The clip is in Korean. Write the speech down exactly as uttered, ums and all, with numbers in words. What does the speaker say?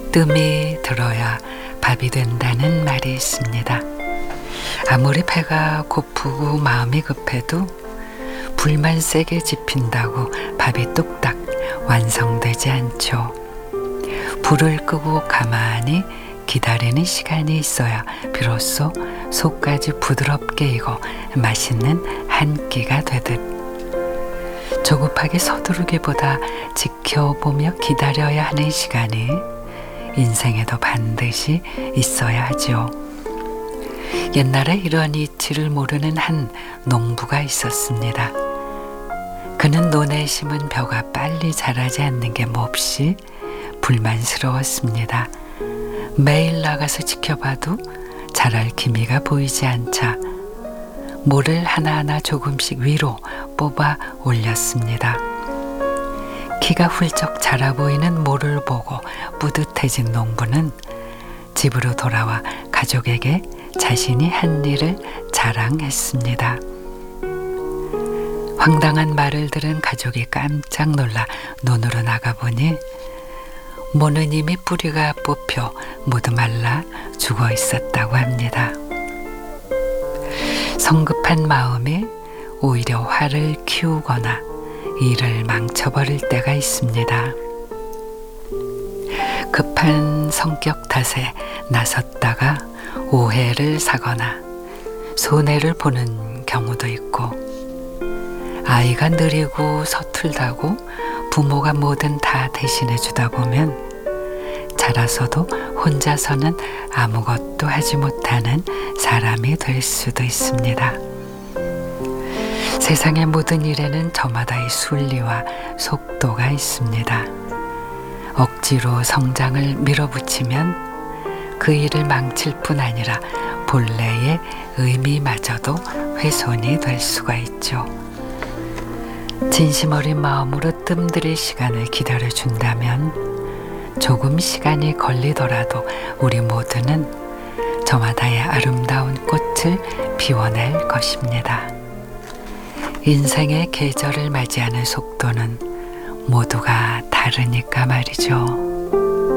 뜸이 들어야 밥이 된다는 말이 있습니다. 아무리 배가 고프고 마음이 급해도 불만 세게 지핀다고 밥이 뚝딱 완성되지 않죠. 불을 끄고 가만히 기다리는 시간이 있어야 비로소 속까지 부드럽게 익어 맛있는 한 끼가 되듯 조급하게 서두르기보다 지켜보며 기다려야 하는 시간이 인생에도 반드시 있어야 하죠. 옛날에 이런 이치를 모르는 한 농부가 있었습니다. 그는 논에 심은 벼가 빨리 자라지 않는 게 몹시 불만스러웠습니다. 매일 나가서 지켜봐도 자랄 기미가 보이지 않자 모를 하나하나 조금씩 위로 뽑아 올렸습니다. 키가 훌쩍 자라 보이는 모를 보고 뿌듯해진 농부는 집으로 돌아와 가족에게 자신이 한 일을 자랑했습니다. 황당한 말을 들은 가족이 깜짝 놀라 논으로 나가보니 모는 이미 뿌리가 뽑혀 모두 말라 죽어 있었다고 합니다. 성급한 마음이 오히려 화를 키우거나 일을 망쳐버릴 때가 있습니다. 급한 성격 탓에 나섰다가 오해를 사거나 손해를 보는 경우도 있고, 아이가 느리고 서툴다고 부모가 뭐든 다 대신해 주다 보면 자라서도 혼자서는 아무것도 하지 못하는 사람이 될 수도 있습니다. 세상의 모든 일에는 저마다의 순리와 속도가 있습니다. 억지로 성장을 밀어붙이면 그 일을 망칠 뿐 아니라 본래의 의미마저도 훼손이 될 수가 있죠. 진심 어린 마음으로 뜸들일 시간을 기다려준다면 조금 시간이 걸리더라도 우리 모두는 저마다의 아름다운 꽃을 피워낼 것입니다. 인생의 계절을 맞이하는 속도는 모두가 다르니까 말이죠.